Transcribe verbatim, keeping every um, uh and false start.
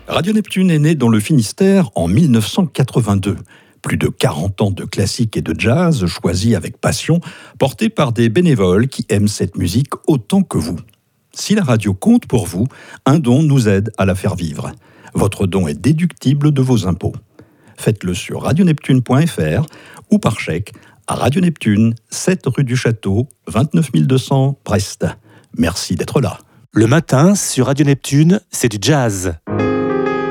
Radio Neptune est né dans le Finistère en mille neuf cent quatre-vingt-deux. Plus de quarante ans de classique et de jazz choisis avec passion, portés par des bénévoles qui aiment cette musique autant que vous. Si la radio compte pour vous, un don nous aide à la faire vivre. Votre don est déductible de vos impôts. Faites-le sur radioneptune point f r ou par chèque à Radio Neptune, sept rue du Château, vingt-neuf mille deux cents, Brest. Merci d'être là. Le matin, sur Radio Neptune, c'est du jazz.